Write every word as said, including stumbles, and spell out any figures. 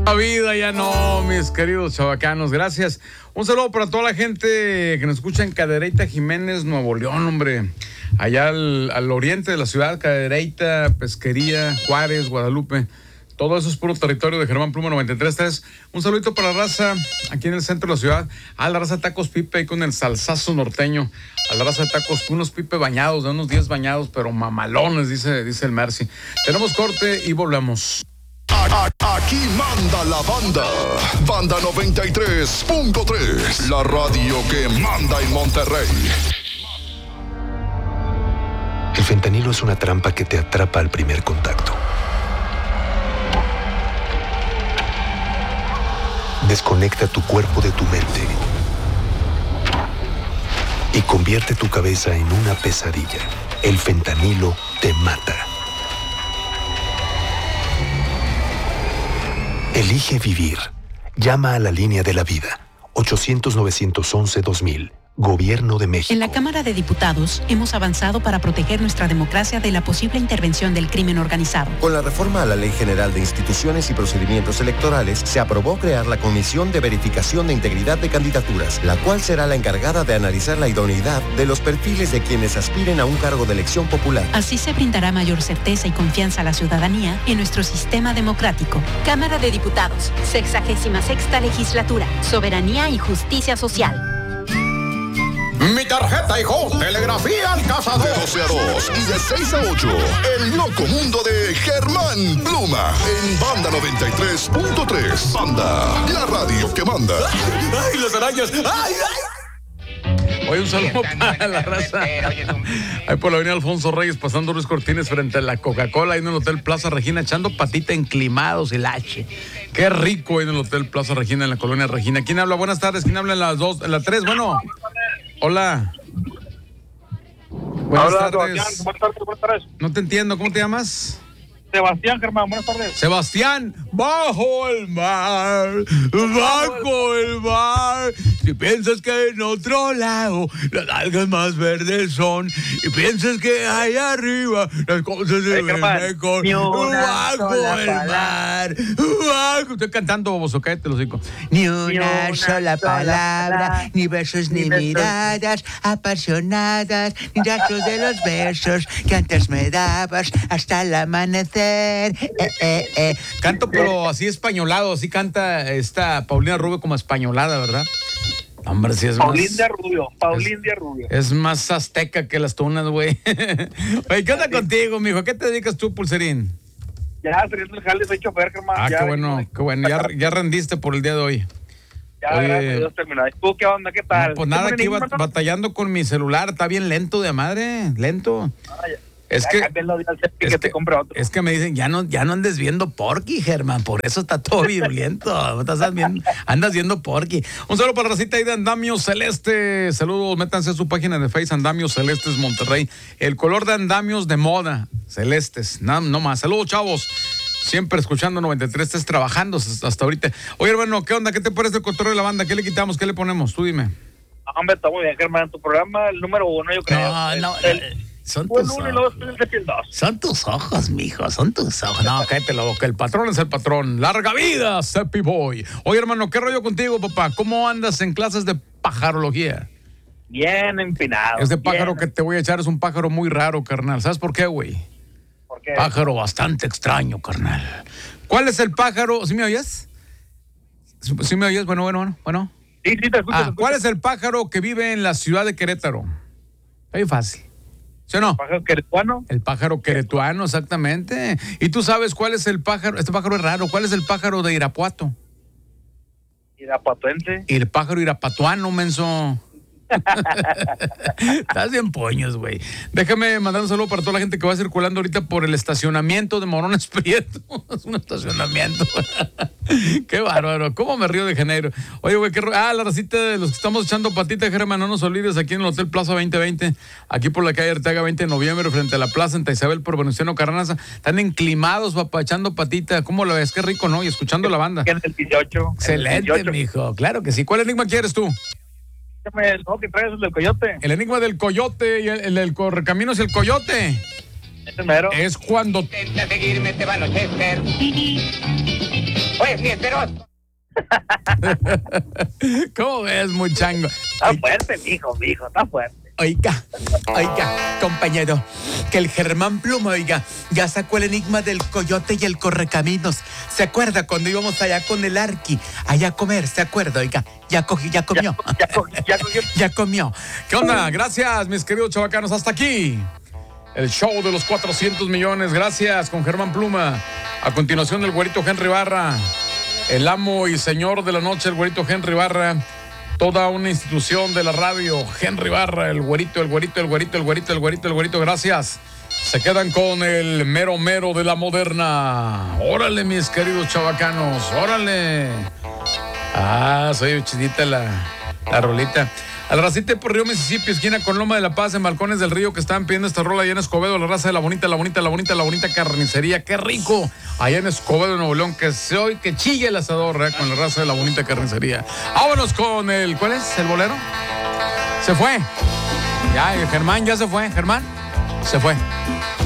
La vida ya no, mis queridos chavacanos, gracias. Un saludo para toda la gente que nos escucha en Cadereyta, Jiménez, Nuevo León, hombre. Allá al, al oriente de la ciudad, Cadereyta, Pesquería, Juárez, Guadalupe. Todo eso es puro territorio de Germán Pluma noventa y tres punto tres. Un saludito para la raza aquí en el centro de la ciudad. A la raza de Tacos Pipe ahí con el salsazo norteño. A la raza de Tacos, unos Pipe bañados, de unos diez bañados, pero mamalones, dice, dice el Mercy. Tenemos corte y volvemos. Aquí manda la banda. Banda noventa y tres punto tres. La radio que manda en Monterrey. El fentanilo es una trampa que te atrapa al primer contacto. Desconecta tu cuerpo de tu mente y convierte tu cabeza en una pesadilla. El fentanilo te mata. Elige vivir. Llama a la línea de la vida. ochocientos, novecientos once, dos mil. Gobierno de México. En la Cámara de Diputados hemos avanzado para proteger nuestra democracia de la posible intervención del crimen organizado. Con la reforma a la Ley General de Instituciones y Procedimientos Electorales, se aprobó crear la Comisión de Verificación de Integridad de Candidaturas, la cual será la encargada de analizar la idoneidad de los perfiles de quienes aspiren a un cargo de elección popular. Así se brindará mayor certeza y confianza a la ciudadanía en nuestro sistema democrático. Cámara de Diputados, sexagésima sexta legislatura, soberanía y justicia social. Mi tarjeta, hijo. Telegrafía al cazador. De doce a dos y de seis a ocho. El loco mundo de Germán Pluma. En Banda noventa y tres punto tres. Banda, la radio que manda. ¡Ay, las arañas! ¡Ay, ay! Oye, un saludo para la raza. Ahí por la avenida Alfonso Reyes, pasando Luis Cortines frente a la Coca-Cola, ahí en el Hotel Plaza Regina, echando patita enclimados el H. Qué rico ahí en el Hotel Plaza Regina, en la colonia Regina. ¿Quién habla? Buenas tardes. ¿Quién habla en las dos, en las tres? Bueno. Hola. Buenas Hola, tardes. Sebastián. Buenas tardes, buenas tardes. No te entiendo, ¿cómo te llamas? Sebastián, Germán, buenas tardes. Sebastián, bajo el mar, bajo el mar. Si piensas que en otro lado las algas más verdes son, y piensas que ahí arriba las cosas se ven mejor, bajo el mar, bajo. Estoy cantando, boboso, cállate los hocico. Ni una, ni una sola palabra, palabra, ni besos ni, ni besos. Miradas apasionadas, ni rastros de los besos que antes me dabas hasta el amanecer. Eh, eh, eh. Canto, pero así españolado, así canta esta Paulina Rubio como españolada, ¿verdad? Hombre, sí es Paulín más... de Rubio, Paulín de Rubio. Es más azteca que las tunas, güey. Oye, ¿qué onda sí. contigo, mijo? ¿A qué te dedicas tú, Pulserín? Ya, saliendo el jale, soy chofer, Germán. Ah, ya, qué bueno, qué bueno. Ya, ya rendiste por el día de hoy. Ya, Oye, gracias a Dios terminó. ¿Tú qué onda? ¿Qué tal? No, pues nada, aquí bat- batallando con mi celular. Está bien lento de madre, lento. Ah, ya. Es que, es, que, es que me dicen, ya no, ya no andes viendo Porky, Germán, por eso está todo violento. Estás viendo, andas viendo Porky. Un saludo para la racita ahí de Andamios Celeste. Saludos, métanse a su página de Facebook, Andamios Celestes Monterrey. El color de andamios de moda, celestes, no, no más. Saludos, chavos. Siempre escuchando noventa y tres, estés trabajando hasta ahorita. Oye, hermano, ¿qué onda? ¿Qué te parece el control de la banda? ¿Qué le quitamos? ¿Qué le ponemos? Tú dime. Hombre, está muy bien, Germán. Tu programa, el número uno, yo creo. No, no, el, el, Son tus, ojos. son tus ojos, mijo, son tus ojos. No, cállate la boca, el patrón es el patrón. ¡Larga vida, Cepi Boy! Oye, hermano, ¿qué rollo contigo, papá? ¿Cómo andas en clases de pajarología? Bien empinado. Este pájaro bien. que te voy a echar es un pájaro muy raro, carnal. ¿Sabes por qué, güey? ¿Por qué? Pájaro bastante extraño, carnal. ¿Cuál es el pájaro? ¿Sí me oyes? ¿Sí me oyes? Bueno, bueno, bueno. bueno. Sí, sí, te escucho, ah, te escucho. ¿Cuál es el pájaro que vive en la ciudad de Querétaro? Está bien fácil. ¿Sí o no? ¿El pájaro queretuano? El pájaro queretuano, exactamente. ¿Y tú sabes cuál es el pájaro? Este pájaro es raro. ¿Cuál es el pájaro de Irapuato? Irapatuense. El pájaro irapatuano, menso. Estás bien poños, güey. Déjame mandar un saludo para toda la gente que va circulando ahorita por el estacionamiento de Morones Prieto. Es un estacionamiento. Qué bárbaro. ¿Cómo me río de Janeiro? Oye, güey, qué ro... Ah, la racita de los que estamos echando patita, Germán, no nos olvides, aquí en el Hotel Plaza veinte veinte, aquí por la calle Arteaga veinte de noviembre, frente a la plaza Santa Isabel por Venustiano Carranza. Están enclimados, papá, echando patita. ¿Cómo lo ves? Qué rico, ¿no? Y escuchando la banda. En el dieciocho. Excelente, el dieciocho. mijo. Claro que sí. ¿Cuál enigma quieres tú? No, que traes el del coyote. El enigma del coyote y el, el del correcaminos y el coyote. Es el mero. Es cuando... Intenta seguirme, te van a Chester. Oye, sí, pero... ¿Cómo ves, muchango? Está fuerte, mijo, mijo, está fuerte. Oiga, oiga, compañero, que el Germán Pluma, oiga, ya sacó el enigma del coyote y el correcaminos. ¿Se acuerda cuando íbamos allá con el Arqui, allá a comer? ¿Se acuerda, oiga? Ya cogió, ya comió. Ya, ya, cogió, ya cogió. Ya comió. ¿Qué onda? Gracias, mis queridos chavacanos. Hasta aquí el show de los cuatrocientos millones. Gracias, con Germán Pluma. A continuación, el güerito Henry Barra. El amo y señor de la noche, el güerito Henry Barra. Toda una institución de la radio, Henry Barra, el güerito, el güerito, el güerito, el güerito, el güerito, el güerito, gracias. Se quedan con el mero mero de la moderna. Órale, mis queridos chavacanos, órale. Ah, soy chidita la, la rolita. Al racite por Río Mississippi, esquina con Loma de la Paz, en Balcones del Río, que estaban pidiendo esta rola allá en Escobedo, la raza de la bonita, la bonita, la bonita, la bonita carnicería. ¡Qué rico! Allá en Escobedo, Nuevo León, que se oye, que chille el asador, ¿eh? Con la raza de la bonita carnicería. Vámonos con el, ¿cuál es? ¿El bolero? Se fue. Ya, Germán ya se fue, Germán. Se fue.